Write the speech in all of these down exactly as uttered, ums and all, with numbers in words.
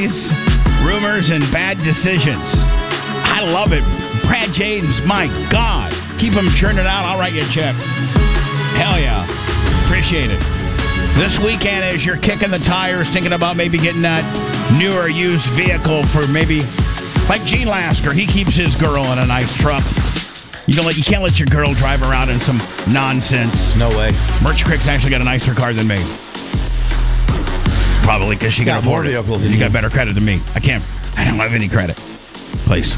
lies, rumors, and bad decisions. I love it. Brad James, my God. Keep them churning out. I'll write you a check. Hell yeah. Appreciate it. This weekend, as you're kicking the tires, thinking about maybe getting that newer used vehicle for maybe, like Gene Lasker, he keeps his girl in a nice truck. You don't let, you can't let your girl drive around in some nonsense. No way. Merch Crick's actually got a nicer car than me. Probably because she can afford it. You got better credit than me. I can't. I don't have any credit. Please.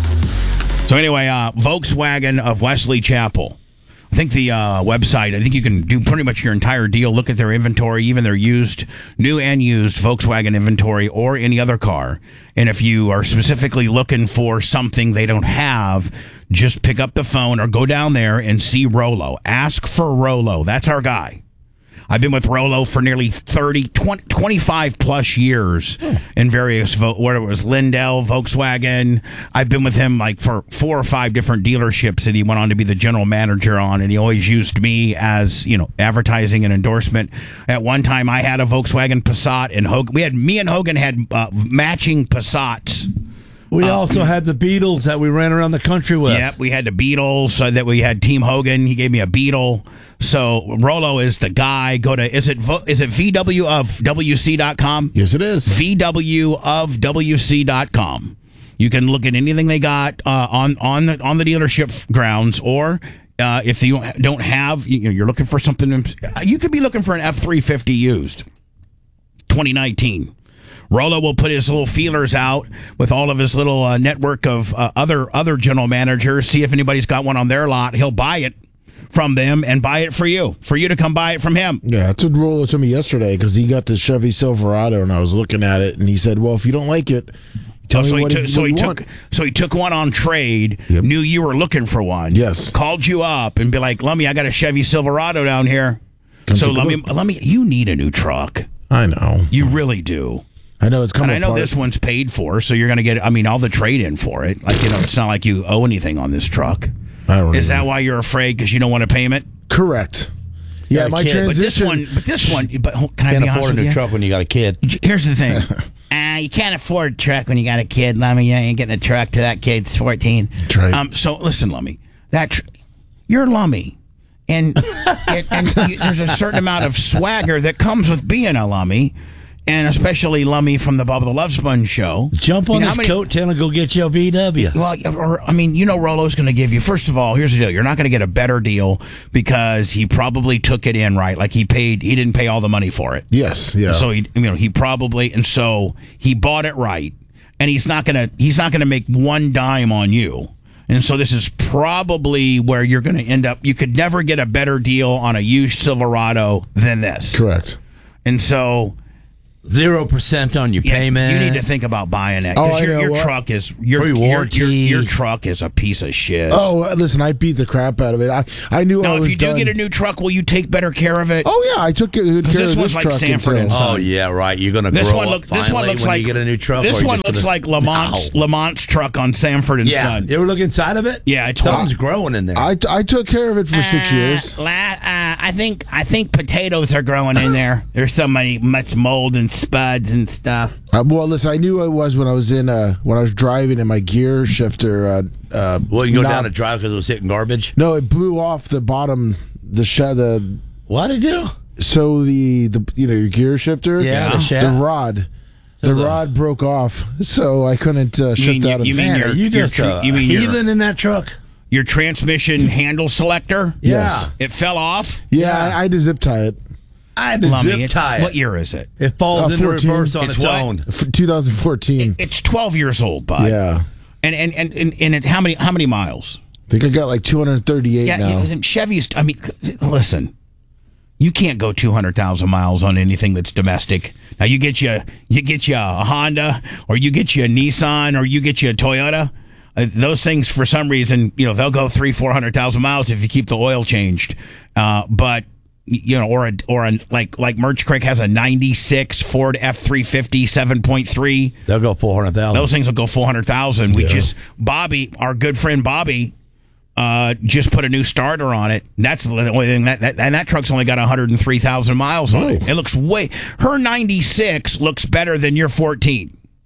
So anyway, uh, Volkswagen of Wesley Chapel. I think the uh, website, I think you can do pretty much your entire deal. Look at their inventory, even their used, new and used Volkswagen inventory or any other car. And if you are specifically looking for something they don't have, just pick up the phone or go down there and see Rolo. Ask for Rolo. That's our guy. I've been with Rolo for nearly thirty, twenty, twenty-five plus years in various, whether it was Lindell, Volkswagen. I've been with him like for four or five different dealerships that he went on to be the general manager on, and he always used me as, you know, advertising and endorsement. At one time, I had a Volkswagen Passat, and Hogan, we had, me and Hogan had uh, matching Passats. We uh, also had the Beetles that we ran around the country with. Yep, we had the Beetles, so that we had Team Hogan. He gave me a Beetle. So Rolo is the guy. Go to, is it is it V W of W C dot com? Yes, it is. V W of W C dot com. You can look at anything they got uh, on on the on the dealership grounds, or uh, if you don't have, you know, you're looking for something. You could be looking for an F three fifty used, twenty nineteen. Rolo will put his little feelers out with all of his little uh, network of uh, other other general managers. See if anybody's got one on their lot. He'll buy it from them and buy it for you, for you to come buy it from him. Yeah, that's what Rolo told me yesterday, because he got the Chevy Silverado, and I was looking at it, and he said, well, if you don't like it, tell oh, so me he what, took, what so he you took, want. So he took one on trade, Yep. knew you were looking for one. Yes. Called you up and be like, Lummy, I got a Chevy Silverado down here. Come so take a Lummy, look. Lummy, you need a new truck. I know. You really do. I know it's coming And I know apart. this one's paid for, so you're going to get, I mean, all the trade-in for it. Like, you know, it's not like you owe anything on this truck. I don't Is know. that why you're afraid, because you don't want a payment? Correct. Yeah, Got a my kid, But this transition. one, but this one, but hold- can I Can't be honest afford a with new you? truck when you got a kid. Here's the thing. Uh, you can't afford a truck when you got a kid, Lummy. You ain't getting a truck to that kid's fourteen. That's right. Um, so listen, Lummy. That tr- you're Lummy, and, it, and you, there's a certain amount of swagger that comes with being a Lummy, and especially Lummy from the Bubba the Love Sponge show. Jump on You know this how many- coattail and go get your V W. Well, or, I mean, you know, Rolo's going to give you. First of all, here's the deal: you're not going to get a better deal because he probably took it in right. Like he paid, he didn't pay all the money for it. Yes, yeah. So he, you know, he probably, and so he bought it right, and he's not gonna, he's not gonna make one dime on you. And so this is probably where you're going to end up. You could never get a better deal on a used Silverado than this. Correct. And so Zero percent on your yeah, payment. you need to think about buying it Oh, because I your, know. your Well, truck is your free your, warranty. your your truck is a piece of shit. Oh, uh, listen, I beat the crap out of it. I, I knew I now, was if you do done. get a new truck, will you take better care of it? Oh, yeah, I took good care this of one's this like truck Sanford and until- Son. Oh yeah, right. You're gonna This grow one up look. This one finally looks when like you get a new truck. or This you're one just looks gonna- like Lamont's No. Lamont's truck on Sanford and Yeah, Son. you ever look inside of it? Yeah, I told Something's him. growing in there. I, I took care of it for six Uh, years. La- uh, I think I think potatoes are growing in there. There's so many much mold and spuds and stuff. Uh, well, listen, I knew I was when I was in uh, when I was driving in my gear shifter. Uh, uh, well, you go knob- down the drive because it was hitting garbage. No, it blew off the bottom. The sh- the What did it do? so the the you know your gear shifter. Yeah, the the, shaft. rod. So the, the- rod broke off, so I couldn't uh, You shift mean you- out of you mean Man, your- are you your just tr- a you mean your- heathen in that truck? Your transmission handle selector. Yes. It fell off. Yeah, Yeah. I, I had to zip tie it. I had to Lummy, zip it's- tie What it. year is it? It falls Uh, into fourteen. reverse on It's its, what? own. For twenty fourteen. It's twelve years old, bud. Yeah, And and and and, and it, how many how many miles? I think I got like two hundred thirty-eight Yeah, now. you know, Chevy's. I mean, listen, you can't go two hundred thousand miles on anything that's domestic. Now you get you you get you a Honda, or you get you a Nissan, or you get you a Toyota. Uh, those things, for some reason, you know, they'll go three four hundred thousand miles if you keep the oil changed. Uh, but you know, or a or a like like Merch Creek has a ninety-six Ford F three fifty seven point three. They'll go four hundred thousand. Those things will go four hundred thousand. We Yeah. just Bobby, our good friend Bobby, uh, just put a new starter on it. That's the only thing that, that and that truck's only got one hundred three thousand miles on it. Oh. It looks way. Her ninety-six looks better than your fourteen.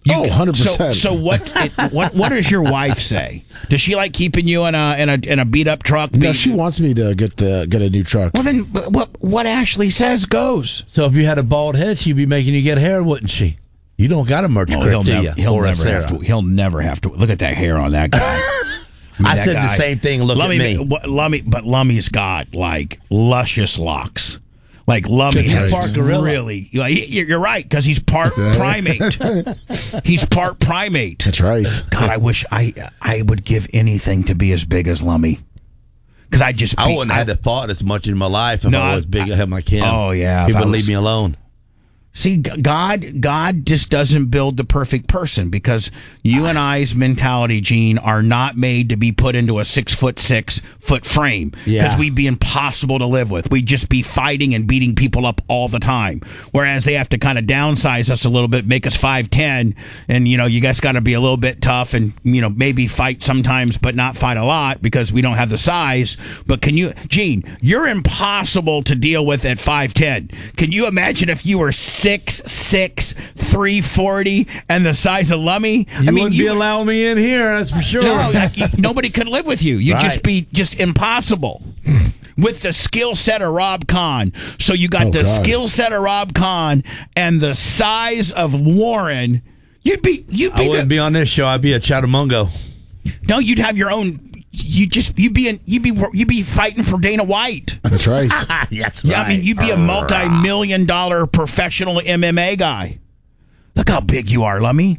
You, Oh, one hundred percent. So, so what, it, what? What does your wife say? Does she like keeping you in a in a in a beat up truck? No, Beat- she wants me to get the get a new truck. Well, then what? What Ashley says goes. So if you had a bald head, she'd be making you get hair, wouldn't she? You don't got a merch Oh, grip, he'll do never, you? he'll Or a never have Sarah? to. He'll never have to. Look at that hair on that guy. I, mean, I that said the guy- same thing. Look Lummy, at me. what- Lummy, but Lummy's got like luscious locks. Like Lummy Good has part gorilla. really. You know, he- You're right because he's part primate. He's part primate. That's right. God, I wish I I would give anything to be as big as Lummy. Because I just I be- wouldn't have had to thought as much in my life if No, I was big. I had my Kim. Oh, yeah, he if I would was- leave me alone. See, God, God just doesn't build the perfect person because you and I's mentality, Gene, are not made to be put into a six foot six foot frame. Because Yeah. we'd be impossible to live with. We'd just be fighting and beating people up all the time. Whereas they have to kind of downsize us a little bit, make us five ten, and you know, you guys got to be a little bit tough and you know maybe fight sometimes, but not fight a lot because we don't have the size. But can you, Gene? You're impossible to deal with at five ten. Can you imagine if you were six six, three forty, and the size of Lummy? You I mean, wouldn't you be allowing me in here. That's for sure. no, like, you- nobody could live with you. You'd just Right. be just impossible. With the skill set of Rob Kahn. So you got Oh, the God. skill set of Rob Kahn and the size of Warren. You'd be you'd I be, wouldn't the, be on this show. I'd be a Chattamungo. no, you'd have your own. You just you'd be in, you'd be you'd be fighting for Dana White. That's right. That's Yeah, I mean you'd be a multi-million dollar professional M M A guy. Look how big you are, Lummy.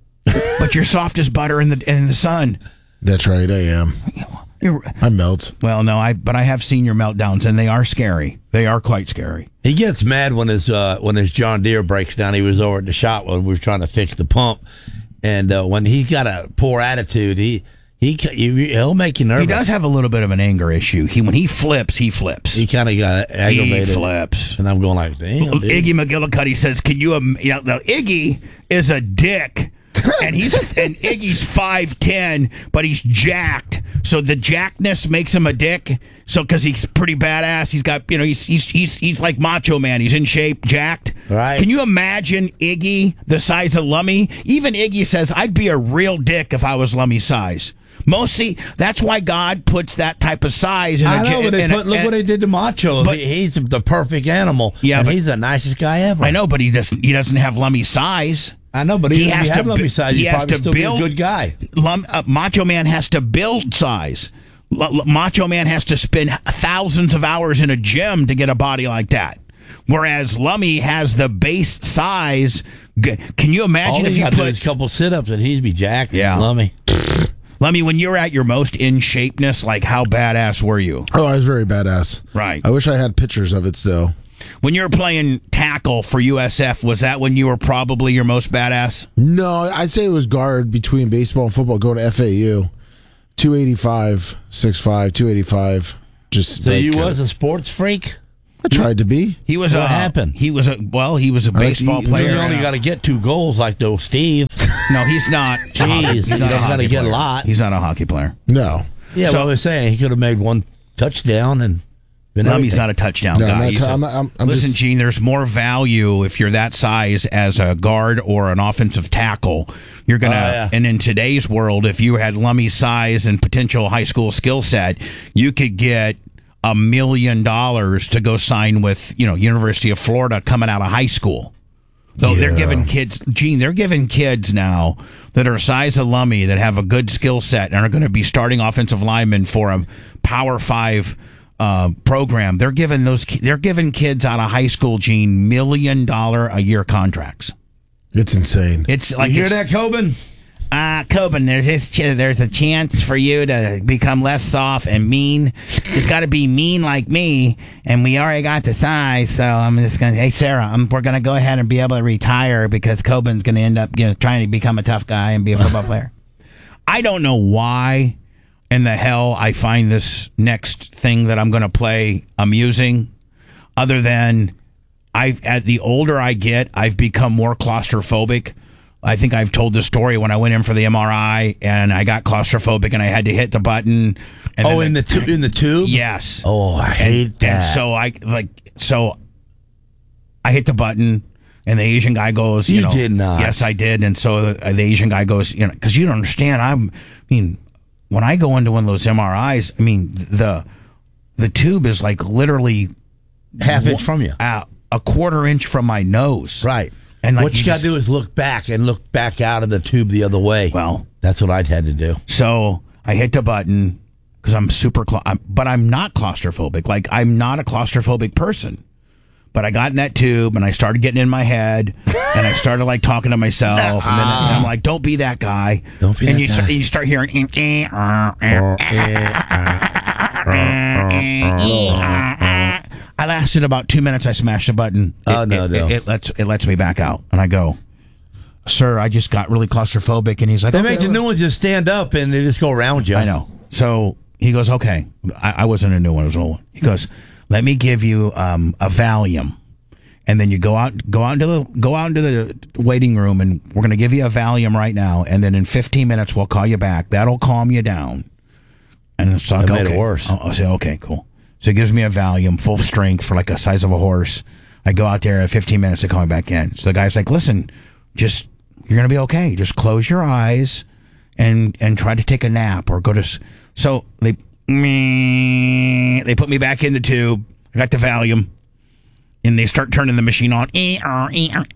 But you're soft as butter in the in the sun. That's right. I am. You're, I melt. well, no, I but I have seen your meltdowns, and they are scary. They are quite scary. He gets mad when his uh, when his John Deere breaks down. He was over at the shop when we were trying to fix the pump, and uh, when he's got a poor attitude, he he he'll make you nervous. He does have a little bit of an anger issue. He when he flips, he flips. He kind of got aggravated. He flips. And I'm going like, damn, dude. Iggy McGillicuddy says, "Can you? Um, you know, the Iggy is a dick." and he's and Iggy's five ten, but he's jacked. So the jackness makes him a dick. So because he's pretty badass, he's got you know he's he's he's he's like Macho Man. He's in shape, jacked. Right. Can you imagine Iggy the size of Lummy? Even Iggy says, "I'd be a real dick if I was Lummy's size." Mostly, that's why God puts that type of size in a I know, but they in a- put, look in- what they did to Macho. But- He- he's the perfect animal. Yeah, and but- he's the nicest guy ever. I know, but he doesn't. He doesn't have Lummy's size. I know, but He even if has you to have Lummy bu- size, he you has probably to still build- be a good guy. Lum, uh, Macho Man has to build size. L- L- Macho Man has to spend thousands of hours in a gym to get a body like that. Whereas Lummy has the base size. G- Can you imagine All if he you got to do is a put couple sit-ups and he'd be jacked. Yeah. Lummy. Lummy when you're at your most in shapeness? Like how badass were you? Oh, I was very badass. Right. I wish I had pictures of it still. When you were playing tackle for U S F, was that when you were probably your most badass? No, I'd say it was guard between baseball and football going to F A U. two eighty-five, six five, two eighty-five. Just So like, you uh, was a sports freak? I tried to be. He was What a, happened? He was a well. He was a like to baseball eat and player. You only got to get two goals like those Steve. No, he's not. Jeez, he's you not a don't gotta hockey get a player. lot. He's not a hockey player. No. Yeah, So- so I was saying he could have made one touchdown and been Lummy's everything. not a touchdown No, guy. I'm not He's t- a- I'm not- I'm- I'm listen, just- Gene, there's more value if you're that size as a guard or an offensive tackle. You're gonna, Oh, yeah. and in today's world, if you had Lummy's size and potential high school skill set, you could get a million dollars to go sign with, you know, University of Florida coming out of high school. Though they're Yeah. giving kids, Gene, they're giving kids now that are size of Lummy that have a good skill set and are going to be starting offensive linemen for a Power Five uh, program. They're giving those, ki- they're giving kids out of high school, Gene, million dollar a year contracts. It's insane. It's like You hear it's- that, Coben? Uh, Coben, there's this, ch- there's a chance for you to become less soft and mean. It's got to be mean like me, and we already got the size, so I'm just gonna. Hey, Sarah, I'm, we're gonna go ahead and be able to retire because Coben's gonna end up, you know, trying to become a tough guy and be a football player. I don't know why in the hell I find this next thing that I'm gonna play amusing, other than I. At the older I get, I've become more claustrophobic. I think I've told this story when I went in for the M R I and I got claustrophobic and I had to hit the button. And Oh, then in the tu- in the tube? yes. Oh, I hate and, that. And so I like so I hit the button And the Asian guy goes, you, You know, did not. Yes, I did. And so the, the Asian guy goes, you know, because you don't understand. I'm, I mean, when I go into one of those M R Is, I mean, the the tube is like literally Half inch from you. a, a quarter inch from my nose. Right. And like what you, you got to just- do is look back and look back out of the tube the other way. Well, that's what I'd had to do. so I hit the button because I'm super, cla- I'm, but I'm not claustrophobic. Like I'm not a claustrophobic person. But I got in that tube and I started getting in my head and I started like talking to myself and then I'm like, don't be that guy. Don't be and that you, guy. Start, you start hearing. I lasted about two minutes. I smashed the button. It, Oh, no, it, no. It, it lets it lets me back out and I go, sir, I just got really claustrophobic. And he's like, They okay, make the well- new ones just stand up and they just go around you. I know. So he goes, okay. I, I wasn't a new one. It was an old one. He goes, let me give you um, a Valium, and then you go out, go out into the, go out into the waiting room, and we're going to give you a Valium right now, and then in fifteen minutes we'll call you back. That'll calm you down. And so I That go, made it okay. worse. I'll, I'll say, okay, cool. So he gives me a Valium, full strength for like a size of a horse. I go out there at fifteen minutes to call me back in. So the guy's like, listen, just you're going to be okay. Just close your eyes and and try to take a nap or go to. s- So they me they put me back in the tube. I got the Valium, and they start turning the machine on. And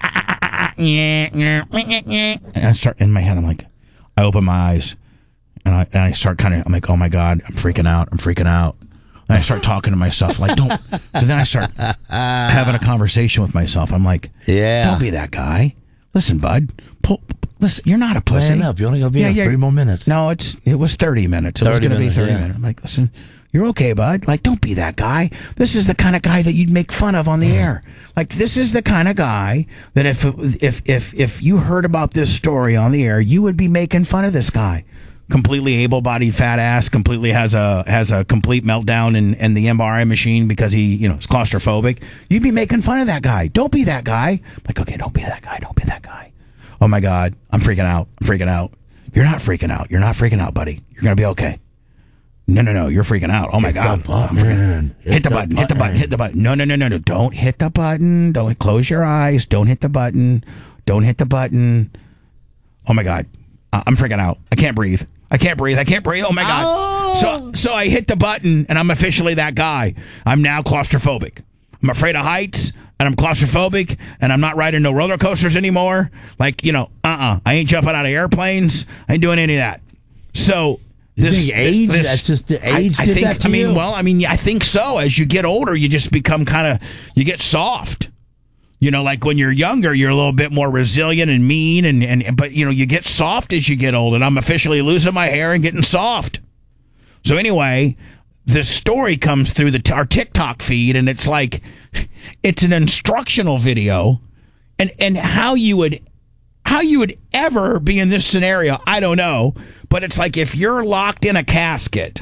I start in my head. I'm like, I open my eyes, and I and I start kind of. I'm like, oh my god, I'm freaking out. I'm freaking out. And I start talking to myself like, don't. So then I start having a conversation with myself. I'm like, Yeah. don't be that guy. Listen, bud. Pull, listen, you're not a pussy. Man up. You're only going to be Yeah, here yeah. three more minutes. No, it's it was thirty minutes. It was thirty going to be minutes, thirty yeah. minutes. I'm like, listen, you're okay, bud. Like, don't be that guy. This is the kind of guy that you'd make fun of on the air. Like, this is the kind of guy that if if if if you heard about this story on the air, you would be making fun of this guy. Completely able-bodied fat ass, completely has a has a complete meltdown in, in the M R I machine because he, you know, is claustrophobic. You'd be making fun of that guy. Don't be that guy. I'm like, okay, don't be that guy. Don't be that guy. Oh my God, I'm freaking out. I'm freaking out. You're not freaking out. You're not freaking out, buddy. You're gonna be okay. No, no, no. You're freaking out. Oh my God. I'm freaking out. Hit the button. Hit the button. Hit the button. No, no, no, no, no. Don't hit the button. Don't close your eyes. Don't hit the button. Don't hit the button. Oh my God. I- I'm freaking out. I can't breathe. I can't breathe. I can't breathe. Oh my God. So so I hit the button and I'm officially that guy. I'm now claustrophobic. I'm afraid of heights and I'm claustrophobic and I'm not riding no roller coasters anymore. Like, you know, uh-uh. I ain't jumping out of airplanes. I ain't doing any of that. So You this think age? this- That's just the age I, I did think that to I mean, you? well, I mean, I think so. As you get older, you just become kind of you get soft. You know, like when you're younger, you're a little bit more resilient and mean, and, and but, you know, you get soft as you get old, and I'm officially losing my hair and getting soft. So anyway, this story comes through the our TikTok feed, and it's like, it's an instructional video, and, and how you would how you would ever be in this scenario, I don't know, but it's like if you're locked in a casket,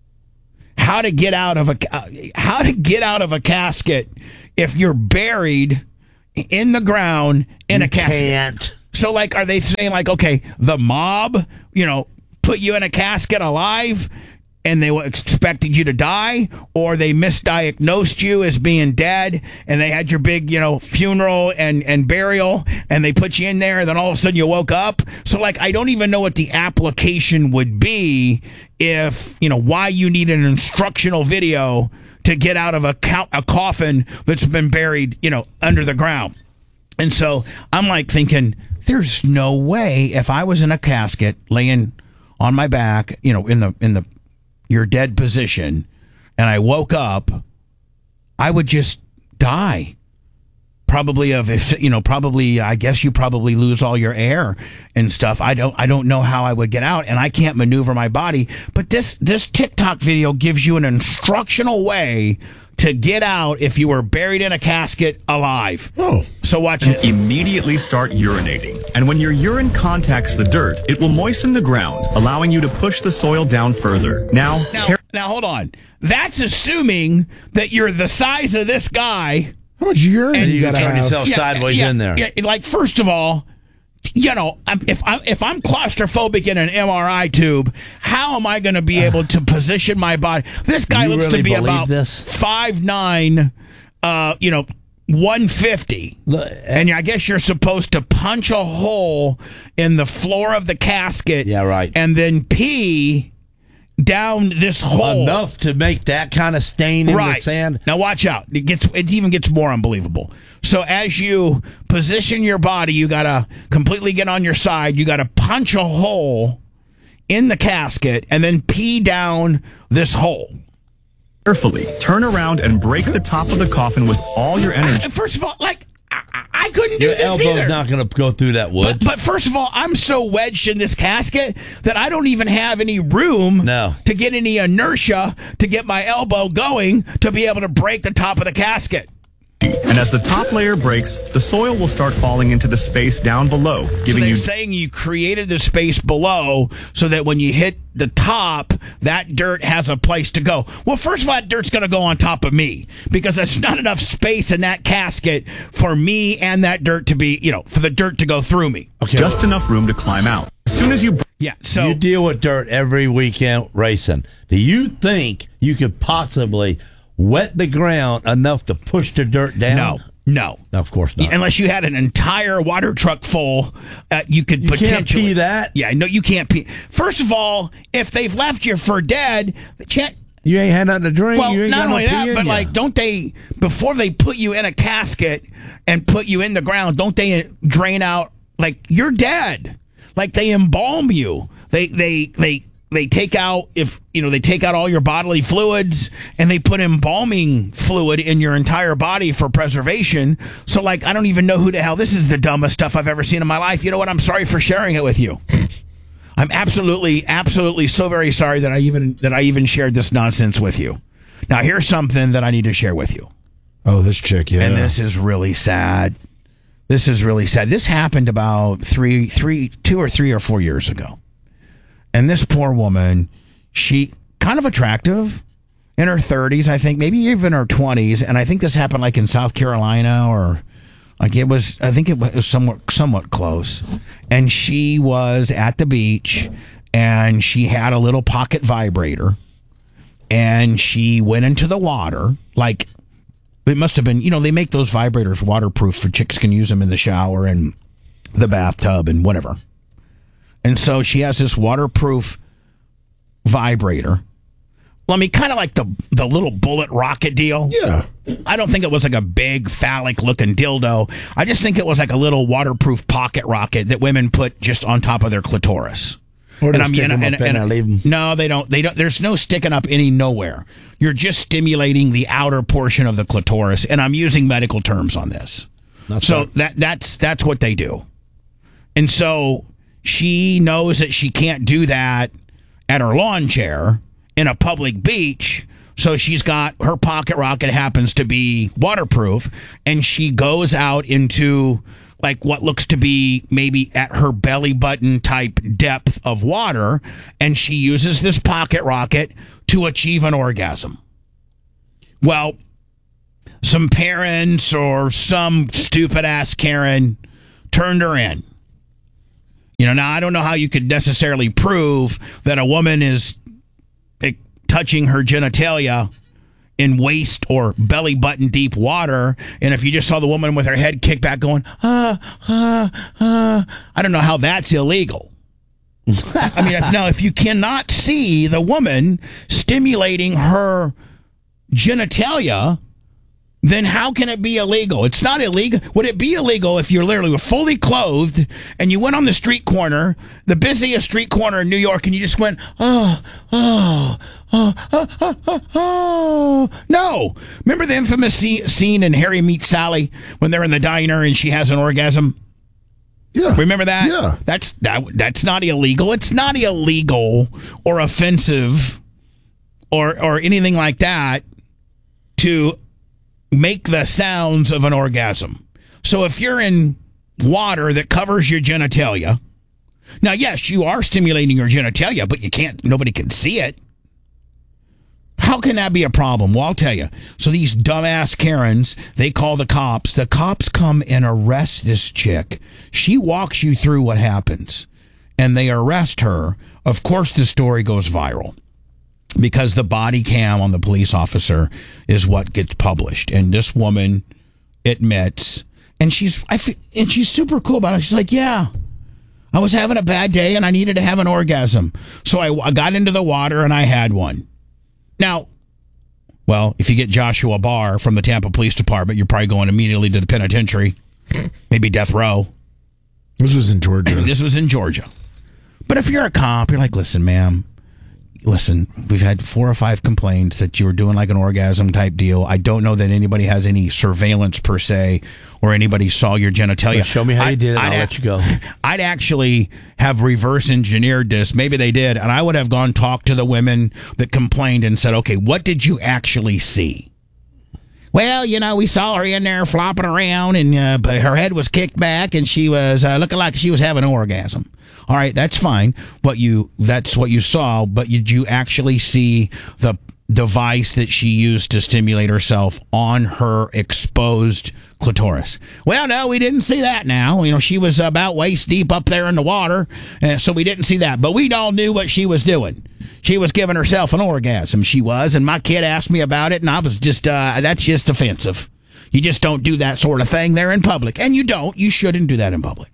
how to get out of a uh, how to get out of a casket if you're buried in the ground in a casket. Can't. So, like, are they saying, like, okay, the mob, you know, put you in a casket alive and they expected you to die, or they misdiagnosed you as being dead and they had your big, you know, funeral and, and burial and they put you in there and then all of a sudden you woke up? So, like, I don't even know what the application would be if, you know, why you need an instructional video to get out of a, co- a coffin that's been buried, you know, under the ground. And so I'm like thinking, there's no way if I was in a casket laying on my back, you know, in the in the your dead position, and I woke up, I would just die. Probably of if you know, probably I guess you probably lose all your air and stuff. I don't I don't know how I would get out, and I can't maneuver my body. But this this TikTok video gives you an instructional way to get out if you were buried in a casket alive. Oh. So watch it. Immediately start urinating. And when your urine contacts the dirt, it will moisten the ground, allowing you to push the soil down further. Now, Now, car- now hold on. That's assuming that you're the size of this guy. How much urine And you you gotta turn have? yourself sideways yeah, in there. Yeah, like first of all, you know, I'm, if I'm if I'm claustrophobic in an M R I tube, how am I going to be able to position my body? This guy You looks really to be believe about this? five nine, uh, you know, one fifty, and I guess you're supposed to punch a hole in the floor of the casket. Yeah, right. And then pee down this hole enough to make that kind of stain in right. the sand. Now watch out. It gets it even gets more unbelievable. So as you position your body, you got to completely get on your side. You got to punch a hole in the casket and then pee down this hole. Carefully, turn around and break the top of the coffin with all your energy. First of all, like, I, I couldn't do Your this elbow's either. not going to go through that wood. But, but first of all, I'm so wedged in this casket that I don't even have any room No. to get any inertia to get my elbow going to be able to break the top of the casket. And as the top layer breaks, the soil will start falling into the space down below, So giving they're you saying you created the space below so that when you hit the top, that dirt has a place to go. Well, first of all, that dirt's going to go on top of me because there's not enough space in that casket for me and that dirt to be, you know, for the dirt to go through me. Okay. just enough room to climb out. As soon as you Yeah, so You deal with dirt every weekend racing. Do you think you could possibly wet the ground enough to push the dirt down? no, no. Of course not. Unless you had an entire water truck full, uh, you could You can't potentially pee that? Yeah, no, you can't pee. First of all, if they've left you for dead, the chan- You ain't had nothing to drink. well, you ain't not got no only pee that, in but ya. like, don't they before they put you in a casket and put you in the ground? Don't they drain out like you're dead? Like they embalm you. They they they. They take out if you know they take out all your bodily fluids and they put embalming fluid in your entire body for preservation. So like I don't even know who the hell this is the dumbest stuff I've ever seen in my life. You know what? I'm sorry for sharing it with you. I'm absolutely absolutely so very sorry that I even that I even shared this nonsense with you. Now here's something that I need to share with you. Oh, this chick, yeah. And this is really sad. This is really sad. This happened about three three two or three or four years ago. And this poor woman, she kind of attractive, in her thirties, I think, maybe even her twenties. And I think this happened like in South Carolina or like it was, I think it was somewhat, somewhat close. And she was at the beach and she had a little pocket vibrator and she went into the water. Like it must have been, you know, they make those vibrators waterproof for chicks can use them in the shower and the bathtub and whatever. And so she has this waterproof vibrator. Well, I mean, kind of like the the little bullet rocket deal. Yeah. I don't think it was like a big phallic looking dildo. I just think it was like a little waterproof pocket rocket that women put just on top of their clitoris. Or And just I'm- stick and- 'em up and- in and- there, leave 'em. No, they don't. They don't. There's no sticking up any nowhere. You're just stimulating the outer portion of the clitoris, and I'm using medical terms on this. That's so right. that that's that's what they do. And so she knows that she can't do that at her lawn chair in a public beach. So she's got her pocket rocket happens to be waterproof, and she goes out into like what looks to be maybe at her belly button type depth of water, and she uses this pocket rocket to achieve an orgasm. Well, some parents or some stupid ass Karen turned her in. You know, now I don't know how you could necessarily prove that a woman is eh, touching her genitalia in waist or belly button deep water, and if you just saw the woman with her head kicked back going, ah, ah, ah, I don't know how that's illegal. I mean, if, now, if you cannot see the woman stimulating her genitalia, then how can it be illegal? It's not illegal. Would it be illegal if you're literally fully clothed and you went on the street corner, the busiest street corner in New York, and you just went, oh, oh, oh, oh, oh, oh, oh. No. Remember the infamous scene scene in Harry Meets Sally when they're in the diner and she has an orgasm? Yeah. Remember that? Yeah. That's that. That's not illegal. It's not illegal or offensive or or anything like that to make the sounds of an orgasm. So if you're in water that covers your genitalia, now yes, you are stimulating your genitalia, but you can't. Nobody can see it. How can that be a problem? Well, I'll tell you. So these dumbass Karens, they call the cops. The cops come and arrest this chick. She walks you through what happens, and they arrest her. Of course, the story goes viral because the body cam on the police officer is what gets published. And this woman admits, and she's I feel, and she's super cool about it. She's like, yeah, I was having a bad day and I needed to have an orgasm, so I, I got into the water and I had one. Now, well, if you get Joshua Barr from the Tampa Police Department, you're probably going immediately to the penitentiary, maybe death row. This was in Georgia. This was in Georgia. But if you're a cop, you're like, listen, ma'am, listen, we've had four or five complaints that you were doing like an orgasm type deal. I don't know that anybody has any surveillance per se or anybody saw your genitalia. Well, show me how I, you did it and I'd I'll a- let you go. I'd actually have reverse engineered this. Maybe they did. And I would have gone talk to the women that complained and said, okay, what did you actually see? Well, you know, we saw her in there flopping around and uh, but her head was kicked back and she was uh, looking like she was having an orgasm. All right, that's fine. But you that's what you saw, but did you actually see the device that she used to stimulate herself on her exposed clitoris? Well, no, we didn't see that now. You know, she was about waist deep up there in the water, uh, so we didn't see that. But we all knew what she was doing. She was giving herself an orgasm, she was, and my kid asked me about it, and I was just, uh, that's just offensive. You just don't do that sort of thing there in public. And you don't. You shouldn't do that in public.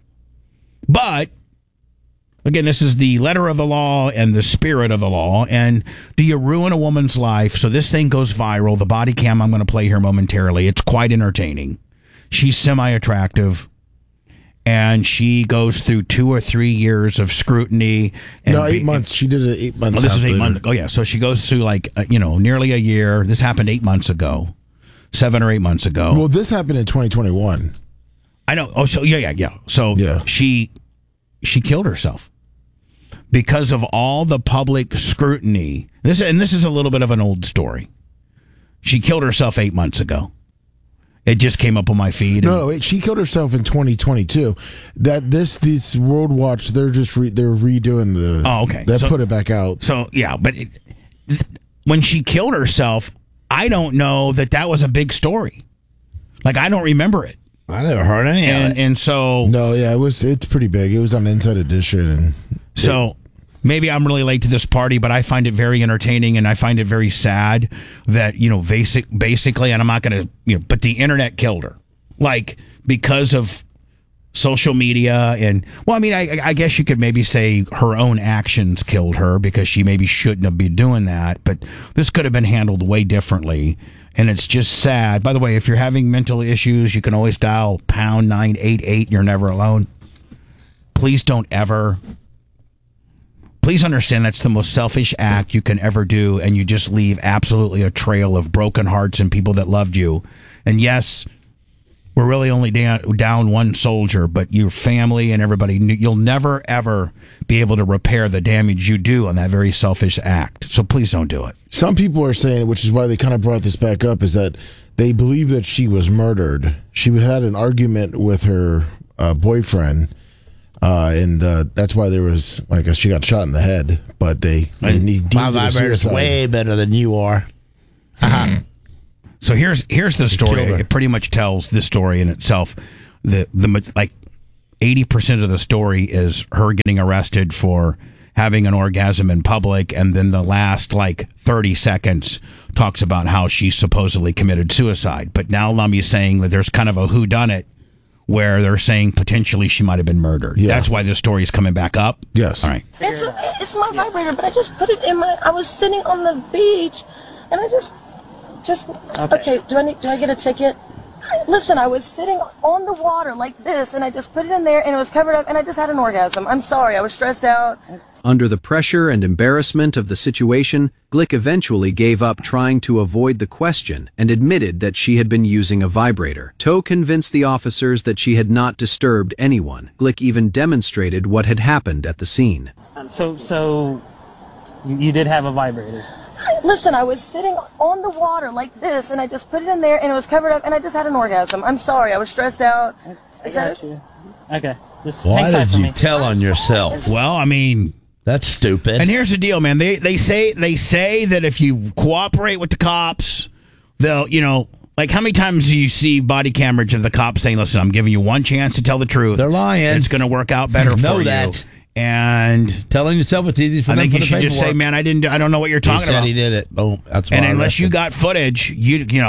But again, this is the letter of the law and the spirit of the law. And do you ruin a woman's life? So this thing goes viral. The body cam I'm going to play here momentarily. It's quite entertaining. She's semi-attractive. And she goes through two or three years of scrutiny. And no, eight be- months. She did it eight months. Oh, this is after. eight months ago. Oh, yeah. So she goes through like, uh, you know, nearly a year. This happened eight months ago. Seven or eight months ago. Well, this happened in twenty twenty-one. I know. Oh, so yeah, yeah, yeah. So Yeah. she she killed herself because of all the public scrutiny. This and this is a little bit of an old story. She killed herself eight months ago. It just came up on my feed. No, and- no, wait, she killed herself in twenty twenty-two. That this this World Watch, they're just re, they're redoing the. Oh, okay. They So- put it back out. So yeah, but it, when she killed herself, I don't know that that was a big story. Like I don't remember it, I never heard any and of it. and so No, yeah, it was. It's pretty big. It was on Inside Edition, and So maybe I'm really late to this party, but I find it very entertaining and I find it very sad that, you know, basic, basically, and I'm not going to, you know, but the internet killed her. Like, because of social media and, well, I mean, I, I guess you could maybe say her own actions killed her because she maybe shouldn't have been doing that, but this could have been handled way differently. And it's just sad. By the way, if you're having mental issues, you can always dial pound nine eight eight and you're never alone. Please don't ever... Please understand that's the most selfish act you can ever do, and you just leave absolutely a trail of broken hearts and people that loved you. And yes, we're really only down, down one soldier, but your family and everybody, you'll never, ever be able to repair the damage you do on that very selfish act. So please don't do it. some people are saying, which is why they kind of brought this back up, is that they believe that she was murdered. She had an argument with her uh, boyfriend. Uh, and uh, that's why there was, I guess she got shot in the head, but they, they deemed My it a vibrator's suicide. way better than you are. So here's here's the story. killed her. It pretty much tells the story in itself. The the like eighty percent of the story is her getting arrested for having an orgasm in public, and then the last like thirty seconds talks about how she supposedly committed suicide. But now Lummy's saying that there's kind of a whodunit where they're saying potentially she might have been murdered. Yeah. That's why this story is coming back up. Yes. All right. It's a, it's my vibrator, but I just put it in my. I was sitting on the beach, and I just, just okay. do I need? Do I get a ticket? Listen, I was sitting on the water like this, and I just put it in there, and it was covered up, and I just had an orgasm. I'm sorry, I was stressed out. Under the pressure and embarrassment of the situation, Glick eventually gave up trying to avoid the question and admitted that she had been using a vibrator. Toe convinced the officers that she had not disturbed anyone. Glick even demonstrated what had happened at the scene. So, so you, you did have a vibrator. Listen, I was sitting on the water like this, and I just put it in there, and it was covered up, and I just had an orgasm. I'm sorry, I was stressed out. I Is that got you. Okay, just Why hang tight did for you me. tell on yourself? Well, I mean, That's stupid. and here's the deal, man. They they say they say that if you cooperate with the cops, they'll, you know, like how many times do you see body cameras of the cops saying, "Listen, I'm giving you one chance to tell the truth. They're lying. and it's going to work out better Know for that. you." And Telling yourself it's easy for I them think for you the should just say, paperwork. "Man, I didn't. I don't know what you're He talking said about." he did it. Oh, that's why and I unless you arrested. got footage, you you know,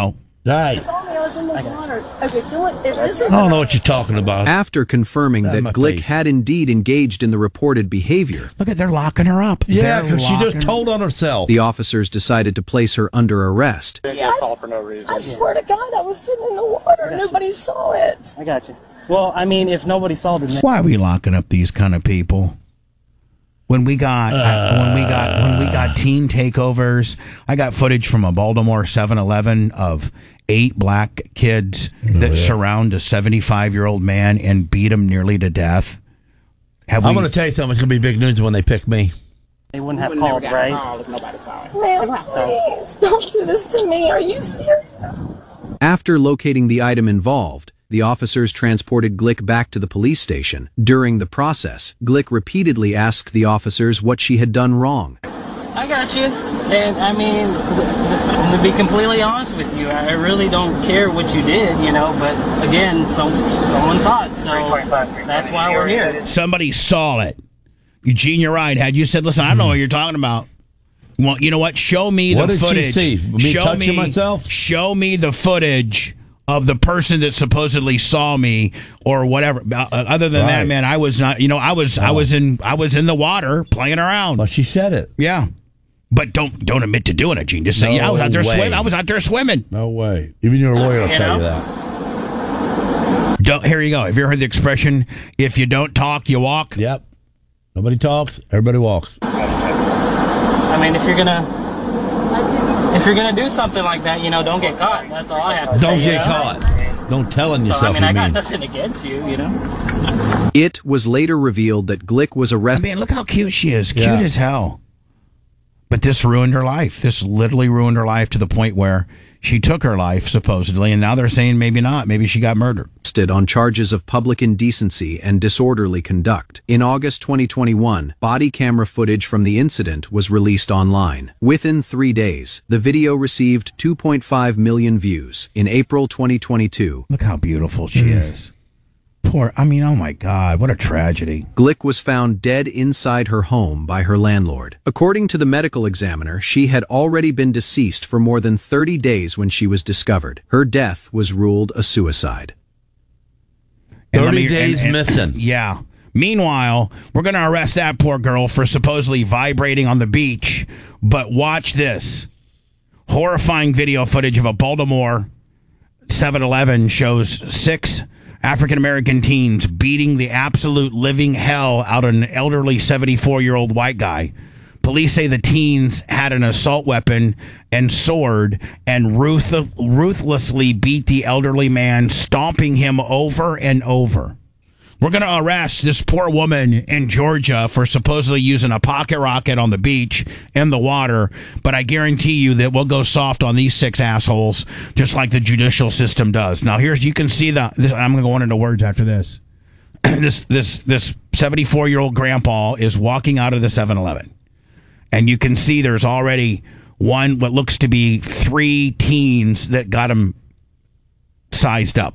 Right. saw me. I was in the water. Okay, so what? If this is I don't know what you're talking about. After confirming Out of that my Glick face. had indeed engaged in the reported behavior, Look at they're locking her up. Yeah, They're because she locking just told on herself. the officers decided to place her under arrest. I, I swear to God, I was sitting in the water. Nobody saw it. I got you. Well, I mean, if nobody saw the Why are we locking up these kind of people? When we got uh, when we got when we got teen takeovers, I got footage from a Baltimore seven eleven of eight black kids that surround a seventy-five-year-old man and beat him nearly to death. Have I'm we? going to tell you something. It's going to be big news when they pick me. they wouldn't have called, right? Man, please, don't do this to me. Are you serious? After locating the item involved, the officers transported Glick back to the police station. During the process, Glick repeatedly asked the officers what she had done wrong. I got you. And I mean, to be completely honest with you, I really don't care what you did, you know, but again, some, someone saw it, so that's why we're here. Somebody saw it. Eugene, you're right. Had you said, "Listen, I don't know what you're talking about." Well, you know what? Show me What the did she footage. see? Me show touching me myself? Show me the footage of the person that supposedly saw me or whatever. Uh, other than that, Right. man, I was not. You know, I was. I was in. I was in the water playing around. But she said it. Yeah, but don't don't admit to doing it, Gene. Just say, No "Yeah, I was out there way. swimming. I was out there swimming." No way. Even your lawyer will You tell know? you that. Don't, here you go. Have you ever heard the expression, "If you don't talk, you walk"? Yep. Nobody talks. Everybody walks. I mean, if you're gonna, if you're gonna do something like that, you know, don't get caught. That's all I have to say. Don't you get know? caught. Don't tell on So, yourself. I mean, I you got mean. nothing against you, you know. It was later revealed that Glick was I arrested. mean, look how cute she is. Cute Yeah. as hell. But this ruined her life. This literally ruined her life to the point where she took her life, supposedly, and now they're saying maybe not. Maybe she got murdered. on charges of public indecency and disorderly conduct. In August twenty twenty-one, body camera footage from the incident was released online. Within three days, the video received two point five million views. In April twenty twenty-two, Look how beautiful she is. Poor, I mean, oh my God, what a tragedy. Glick was found dead inside her home by her landlord. According to the medical examiner, she had already been deceased for more than thirty days when she was discovered. Her death was ruled a suicide. And let thirty me- days and- and- missing. Yeah. Meanwhile, we're going to arrest that poor girl for supposedly vibrating on the beach. But watch this. Horrifying video footage of a Baltimore seven eleven shows six African-American teens beating the absolute living hell out of an elderly seventy-four-year-old white guy. Police say the teens had an assault weapon and sword and ruth- ruthlessly beat the elderly man, stomping him over and over. We're going to arrest this poor woman in Georgia for supposedly using a pocket rocket on the beach in the water, but I guarantee you that we'll go soft on these six assholes, just like the judicial system does. Now, here's you can see the. This, I'm going to go into words after this. this this this seventy-four-year-old grandpa is walking out of the seven eleven, and you can see there's already one what looks to be three teens that got him sized up.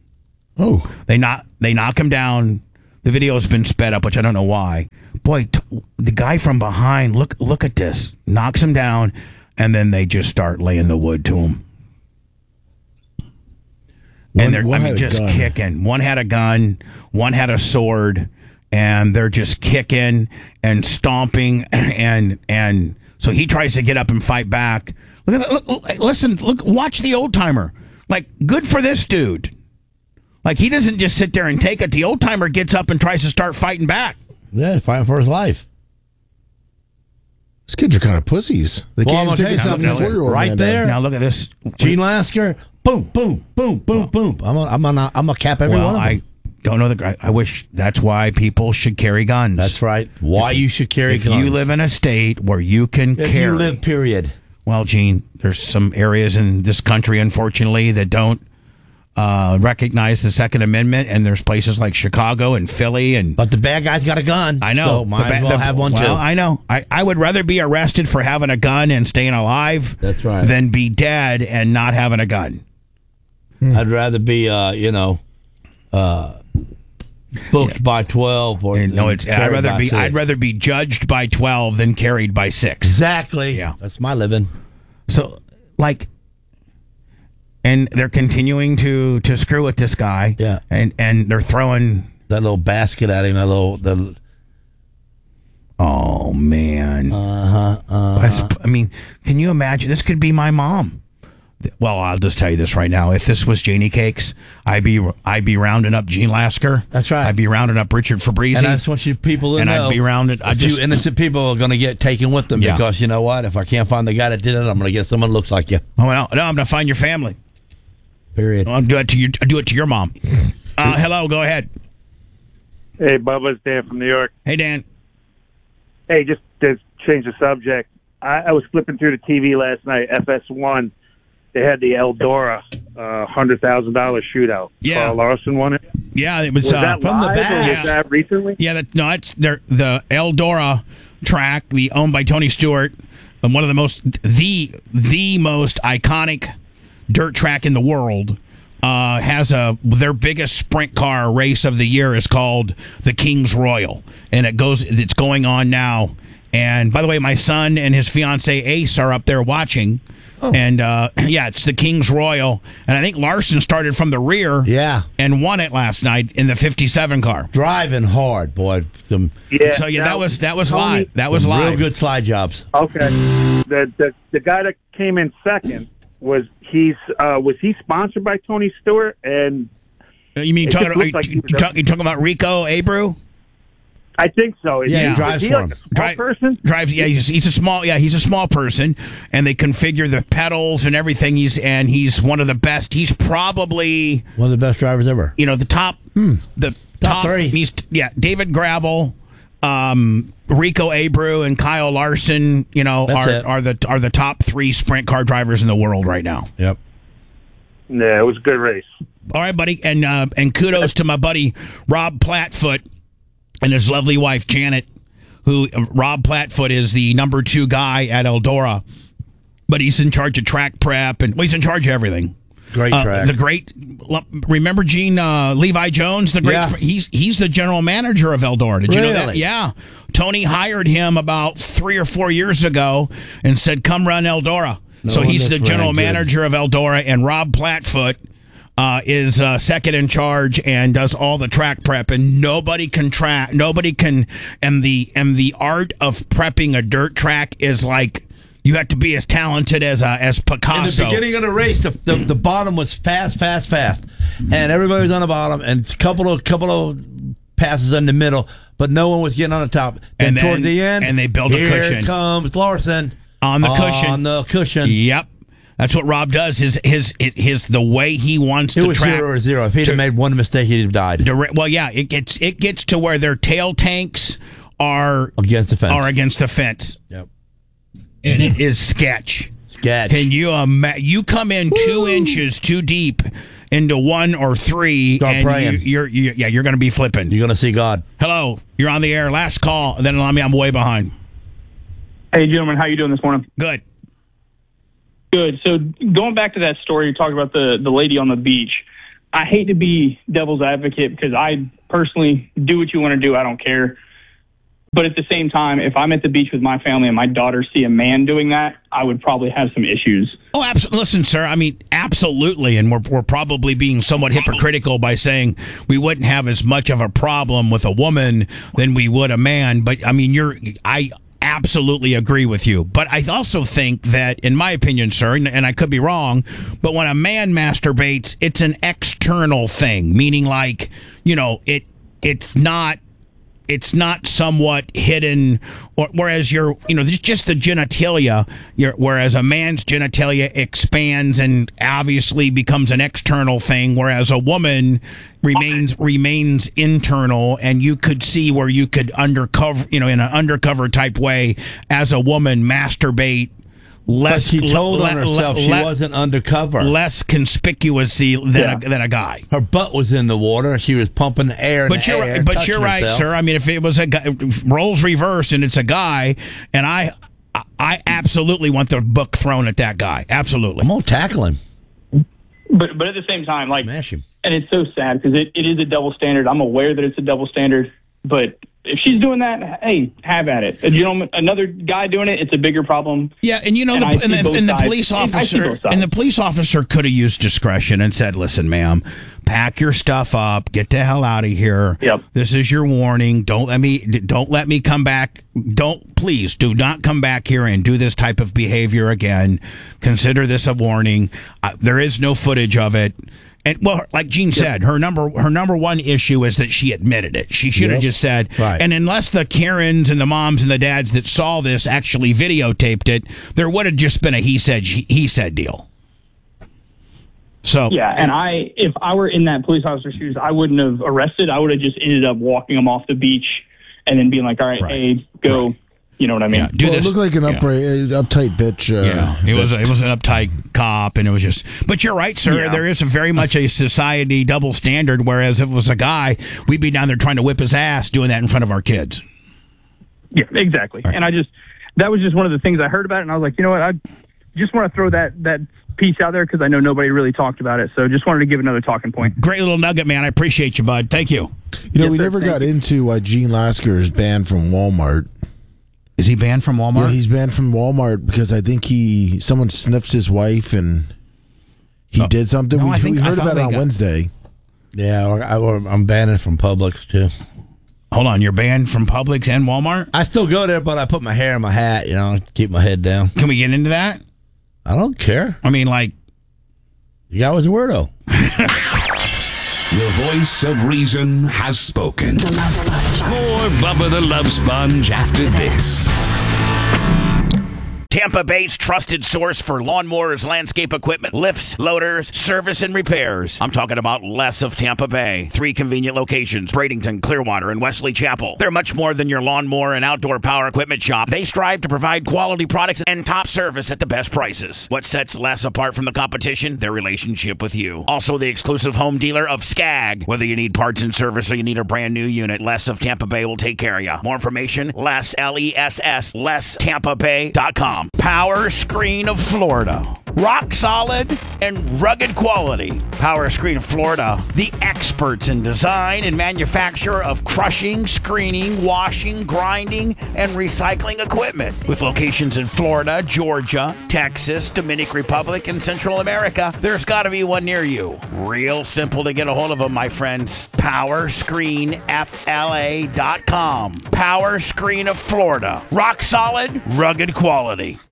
Oh, They knock they knock him down. The video has been sped up, which I don't know why. Boy, t- the guy from behind, look look at this. Knocks him down, and then they just start laying the wood to him. One- and they're one I mean had a just gun. kicking. One had a gun, one had a sword, and they're just kicking and stomping and and so he tries to get up and fight back. Look at look, look, listen, look watch the old timer. Like good for this dude. Like, he doesn't just sit there and take it. The old-timer gets up and tries to start fighting back. Yeah, fighting for his life. these kids are kind of pussies. They Well, I'm can't gonna take tell a you something. seventy-four-year-old Right man there. down. Now, look at this. Gene Lasker, boom, boom, boom, boom, boom. I'm gonna, I'm gonna, I'm gonna cap every Well, one of them. I don't know. The, I, I wish that's why people should carry guns. That's right. Why you should carry If guns. you live in a state where you can if carry. you live, period. Well, Gene, there's some areas in this country, unfortunately, that don't uh, recognize the Second Amendment, and there's places like Chicago and Philly and. But the bad guy's got a gun. I know. So might The ba- as well the- have one well, too. I know. I, I would rather be arrested for having a gun and staying alive That's right. than be dead and not having a gun. I'd rather be, uh, you know, uh, booked by twelve or And no, it's I'd carried rather by be six. I'd rather be judged by twelve than carried by six. Exactly. Yeah. That's my living. So, like, and they're continuing to to screw with this guy. Yeah. and and they're throwing that little basket at him. That little the. Oh man. Uh huh. Uh-huh. I mean, can you imagine? This could be my mom. Well, I'll just tell you this right now. If this was Janie Cakes, I'd be I'd be rounding up Gene Lasker. That's right. I'd be rounding up Richard Fabrizi. And I just want you people to and know. I'd be rounded. A I few just, innocent people are going to get taken with them Yeah. because you know what? If I can't find the guy that did it, I'm going to get someone who looks like you. Oh no, no, I'm gonna find your family. Period. I'll do it to you. I'll do it to your mom. Uh, hello, go ahead. Hey, Bubba, it's Dan from New York. Hey, Dan. Hey, just to change the subject, I, I was flipping through the T V last night, F S one. They had the Eldora uh, one hundred thousand dollars shootout. Yeah. Carl Larson won it. Yeah, it was, Was uh, that from the live, back. or was that recently? Yeah, that, no, it's their, the Eldora track, the owned by Tony Stewart, and one of the most the the most iconic dirt track in the world. Uh, has a their biggest sprint car race of the year is called the King's Royal, and it goes. It's going on now. And by the way, my son and his fiance Ace are up there watching. Oh. And uh, yeah, it's the King's Royal, and I think Larson started from the rear. Yeah. And won it last night in the fifty-seven car. Driving hard, boy. Some, Yeah. So yeah, now, that was that was Tony- live. That was some live. real good slide jobs. Okay. The the the guy that came in second was he's uh, was he sponsored by Tony Stewart? And You mean It talking just about looked like you, he was you a- talk, you talking about Rico Abreu? I think so. Is Yeah, he he, drives is he for like him. a small Drive- person? Drives. Yeah, he's, he's a small. Yeah, he's a small person, and they configure the pedals and everything. He's and he's one of the best. He's probably One of the best drivers ever. you know the top the top, three. He's yeah, David Gravel, um, Rico Abreu, and Kyle Larson. You know That's are it. are the are the top three sprint car drivers in the world right now. Yep. Yeah, it was a good race. All right, buddy, and uh, and kudos to my buddy Rob Plattfoot and his lovely wife Janet, who uh, Rob Plattfoot is the number two guy at Eldora, but he's in charge of track prep and well, he's in charge of everything. Great Uh, track. the great, remember Gene uh, Levi Jones? The great, Yeah. he's he's the general manager of Eldora. Did you know that? Really? Yeah, Tony hired him about three or four years ago and said, "Come run Eldora." No so he's wonder the it's general running good. manager of Eldora, and Rob Plattfoot uh, is uh, second in charge and does all the track prep. And nobody can track, nobody can, and the and the art of prepping a dirt track is like you have to be as talented as uh, as Picasso. In the beginning of the race, the, the the bottom was fast, fast, fast, and everybody was on the bottom, and a couple of couple of passes in the middle, but no one was getting on the top. And And toward then- the end, and they built a here cushion. comes Larson On the cushion. On the cushion. Yep. That's what Rob does. His his his, his the way he wants It to was track. zero or zero. If he'd to- have made one mistake, he'd have died dire- well, yeah, it gets it gets to where their tail tanks are against the fence. are against the fence, Yep. and it is sketch. Sketch. Can you imagine? You come in two inches too deep into one or three, Start and praying. You, you're you, yeah, you're going to be flipping. You're going to see God. Hello, you're on the air. Last call. And then let me. I'm way behind. Hey, gentlemen, how you doing this morning? Good. Good. So going back to that story, you talked about the, the lady on the beach. I hate to be devil's advocate because I personally do what you want to do. I don't care. But at the same time, if I'm at the beach with my family and my daughter see a man doing that, I would probably have some issues. Oh, absolutely. Listen, sir, I mean, absolutely. And we're, we're probably being somewhat hypocritical by saying we wouldn't have as much of a problem with a woman than we would a man. But, I mean, you're, I absolutely agree with you. But I also think that, in my opinion, sir, and, and I could be wrong, but when a man masturbates, it's an external thing, meaning like, you know, it it's not. It's not somewhat hidden, or, whereas you're, you know, just the genitalia, you're, whereas a man's genitalia expands and obviously becomes an external thing, whereas a woman remains remains internal, and you could see where you could undercover, you know, in an undercover type way, as a woman masturbate less. But she told le- on le- herself le- she le- wasn't undercover. less conspicuously than Yeah. a, than a guy. Her butt was in the water. She was pumping the air. In But the you're air, right, but touching you're right, herself. sir. I mean, if it was a guy, roles reversed and it's a guy, and I, I absolutely want the book thrown at that guy. Absolutely. I'm gonna tackle him. But but at the same time, like, Mash him. and it's so sad because it, it is a double standard. I'm aware that it's a double standard, but if she's doing that, hey, have at it. A gentleman, another guy doing it, it's a bigger problem. Yeah, and you know, And I the, and see the, both and the sides. police I see officer both sides. and the police officer could have used discretion and said, "Listen, ma'am, pack your stuff up, get the hell out of here. Yep. This is your warning. Don't let me don't let me come back. Don't please do not come back here and do this type of behavior again. Consider this a warning. Uh, there is no footage of it." And well, like Gene said, her number her number one issue is that she admitted it. She should have Yep. just said, Right. and unless the Karens and the moms and the dads that saw this actually videotaped it, there would have just been a he said he said deal. So Yeah, and I, if I were in that police officer's shoes, I wouldn't have arrested. I would have just ended up walking them off the beach and then being like, all right, Right. hey, go. Right. You know what I mean? yeah, do well, this. it looked like an yeah. upright, uh, uptight bitch. Uh, Yeah, it was it was an uptight cop, and it was just. But you're right, sir. Yeah. There is a very much a society double standard. Whereas if it was a guy, we'd be down there trying to whip his ass, doing that in front of our kids. Yeah, exactly. And I just, that was just one of the things I heard about it, and I was like, you know what, I just want to throw that, that piece out there because I know nobody really talked about it. So just wanted to give another talking point. Great little nugget, man. I appreciate you, bud. Thank you. You know, Yes, we sir. never Thank got you. into why Gene Lasker is banned from Walmart. Is he banned from Walmart? Yeah, he's banned from Walmart because I think he someone sniffed his wife and he Oh. did something. No, we, I think- we I heard thought about we it on got- Wednesday. Yeah, I, I'm banning from Publix too. Hold on, you're banned from Publix and Walmart? I still go there, but I put my hair in my hat. You know, keep my head down. Can we get into that? I don't care. I mean, like, The guy was a weirdo. The voice of reason has spoken. More Bubba the Love Sponge after this. Tampa Bay's trusted source for lawnmowers, landscape equipment, lifts, loaders, service, and repairs. I'm talking about Les of Tampa Bay. Three convenient locations, Bradenton, Clearwater, and Wesley Chapel. They're much more than your lawnmower and outdoor power equipment shop. They strive to provide quality products and top service at the best prices. What sets Les apart from the competition? Their relationship with you. Also the exclusive home dealer of Skag. Whether you need parts and service or you need a brand new unit, Les of Tampa Bay will take care of you. More information, Les, L E S S, les tampa bay dot com. Power Screen of Florida. Rock solid and rugged quality. Power Screen of Florida, the experts in design and manufacture of crushing, screening, washing, grinding, and recycling equipment. With locations in Florida, Georgia, Texas, Dominican Republic, and Central America, there's got to be one near you. Real simple to get a hold of them, my friends. power screen f l a dot com. Power Screen of Florida. Rock solid, rugged quality.